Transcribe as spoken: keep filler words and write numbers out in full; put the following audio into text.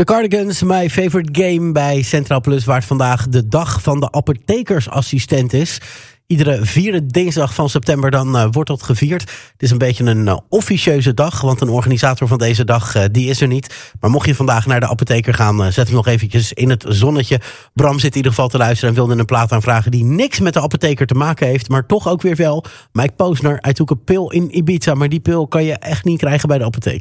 The Cardigans, my favorite game bij Centraal Plus, waar het vandaag de dag van de apothekersassistent is. Iedere vierde dinsdag van september dan uh, wordt dat gevierd. Het is een beetje een uh, officieuze dag, want een organisator van deze dag uh, die is er niet. Maar mocht je vandaag naar de apotheker gaan, uh, zet hem nog eventjes in het zonnetje. Bram zit in ieder geval te luisteren en wilde een plaat aanvragen die niks met de apotheker te maken heeft, maar toch ook weer wel. Mike Posner, I took a pill in Ibiza, maar die pil kan je echt niet krijgen bij de apotheek.